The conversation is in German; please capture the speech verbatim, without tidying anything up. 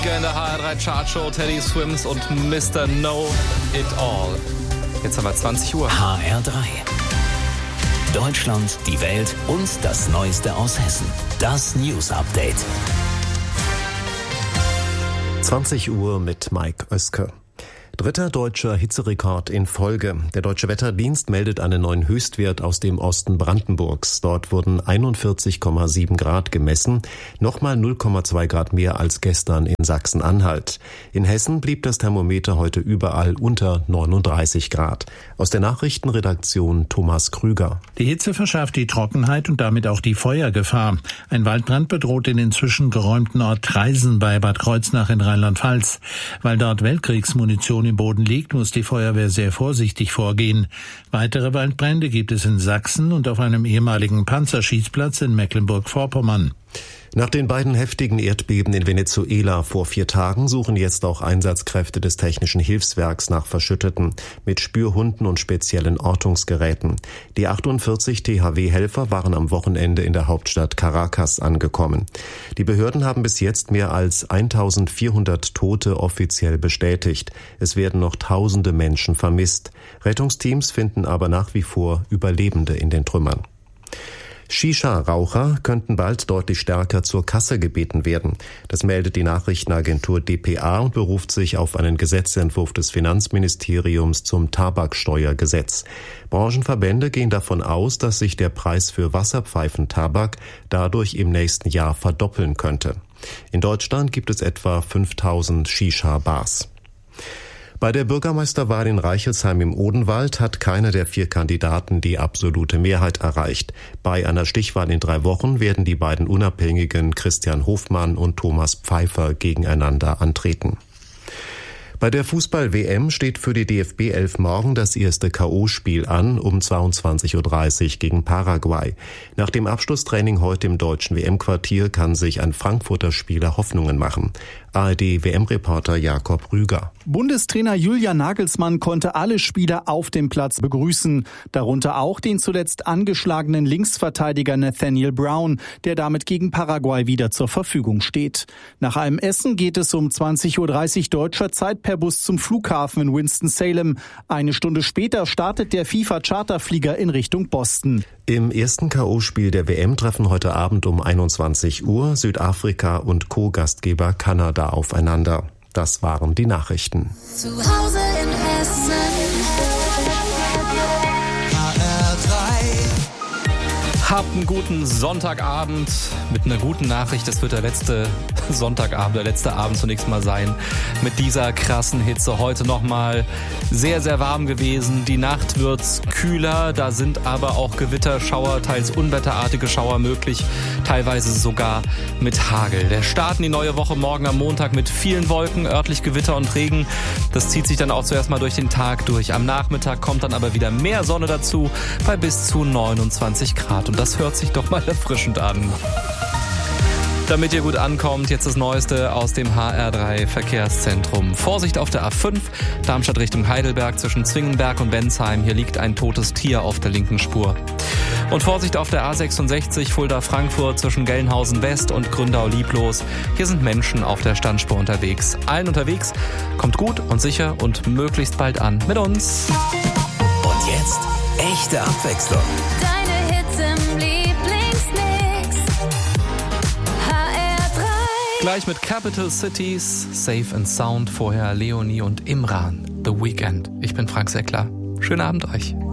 In der H R drei Chartshow Teddy Swims und Mister Know It All. Jetzt haben wir zwanzig Uhr. H R drei. Deutschland, die Welt und das Neueste aus Hessen. Das News Update. zwanzig Uhr mit Mike Oeske. Dritter deutscher Hitzerekord in Folge. Der Deutsche Wetterdienst meldet einen neuen Höchstwert aus dem Osten Brandenburgs. Dort wurden einundvierzig Komma sieben Grad gemessen, nochmal null Komma zwei Grad mehr als gestern in Sachsen-Anhalt. In Hessen blieb das Thermometer heute überall unter neununddreißig Grad. Aus der Nachrichtenredaktion Thomas Krüger. Die Hitze verschärft die Trockenheit und damit auch die Feuergefahr. Ein Waldbrand bedroht den inzwischen geräumten Ort Traisen bei Bad Kreuznach in Rheinland-Pfalz. Weil dort Weltkriegsmunition im Boden liegt, muss die Feuerwehr sehr vorsichtig vorgehen. Weitere Waldbrände gibt es in Sachsen und auf einem ehemaligen Panzerschießplatz in Mecklenburg-Vorpommern. Nach den beiden heftigen Erdbeben in Venezuela vor vier Tagen suchen jetzt auch Einsatzkräfte des Technischen Hilfswerks nach Verschütteten mit Spürhunden und speziellen Ortungsgeräten. Die achtundvierzig T H W-Helfer waren am Wochenende in der Hauptstadt Caracas angekommen. Die Behörden haben bis jetzt mehr als eintausendvierhundert Tote offiziell bestätigt. Es werden noch tausende Menschen vermisst. Rettungsteams finden aber nach wie vor Überlebende in den Trümmern. Shisha-Raucher könnten bald deutlich stärker zur Kasse gebeten werden. Das meldet die Nachrichtenagentur D P A und beruft sich auf einen Gesetzentwurf des Finanzministeriums zum Tabaksteuergesetz. Branchenverbände gehen davon aus, dass sich der Preis für Wasserpfeifentabak dadurch im nächsten Jahr verdoppeln könnte. In Deutschland gibt es etwa fünftausend Shisha-Bars. Bei der Bürgermeisterwahl in Reichelsheim im Odenwald hat keiner der vier Kandidaten die absolute Mehrheit erreicht. Bei einer Stichwahl in drei Wochen werden die beiden Unabhängigen Christian Hofmann und Thomas Pfeiffer gegeneinander antreten. Bei der Fußball-W M steht für die D F B elf morgen das erste K O-Spiel an, um zweiundzwanzig Uhr dreißig gegen Paraguay. Nach dem Abschlusstraining heute im deutschen W M-Quartier kann sich ein Frankfurter Spieler Hoffnungen machen. A R D-W M-Reporter Jakob Rüger. Bundestrainer Julian Nagelsmann konnte alle Spieler auf dem Platz begrüßen, darunter auch den zuletzt angeschlagenen Linksverteidiger Nathaniel Brown, der damit gegen Paraguay wieder zur Verfügung steht. Nach einem Essen geht es um zwanzig Uhr dreißig deutscher Zeit per Bus zum Flughafen in Winston-Salem. Eine Stunde später startet der FIFA-Charterflieger in Richtung Boston. Im ersten K O-Spiel der W M treffen heute Abend um einundzwanzig Uhr Südafrika und Co-Gastgeber Kanada aufeinander. Das waren die Nachrichten. Zu Hause in Hessen. H R drei. Habt einen guten Sonntagabend mit einer guten Nachricht. Das wird der letzte Sonntagabend, der letzte Abend zunächst mal sein. Mit dieser krassen Hitze heute nochmal sehr, sehr warm gewesen. Die Nacht wird's kühler. Da sind aber auch Gewitterschauer, teils unwetterartige Schauer möglich. Teilweise sogar mit Hagel. Der Start in die neue Woche morgen am Montag mit vielen Wolken, örtlich Gewitter und Regen. Das zieht sich dann auch zuerst mal durch den Tag durch. Am Nachmittag kommt dann aber wieder mehr Sonne dazu bei bis zu neunundzwanzig Grad. Und das hört sich doch mal erfrischend an. Damit ihr gut ankommt, jetzt das Neueste aus dem H R drei Verkehrszentrum. Vorsicht auf der A fünf, Darmstadt Richtung Heidelberg zwischen Zwingenberg und Bensheim. Hier liegt ein totes Tier auf der linken Spur. Und Vorsicht auf der A sechsundsechzig, Fulda-Frankfurt zwischen Gelnhausen West und Gründau-Lieblos. Hier sind Menschen auf der Standspur unterwegs. Allen unterwegs, kommt gut und sicher und möglichst bald an mit uns. Und jetzt echte Abwechslung. Deine Hits im Lieblingsmix. H R drei. Gleich mit Capital Cities, Safe and Sound, vorher Leonie und Imran, The Weekend. Ich bin Frank Seckler. Schönen Abend euch.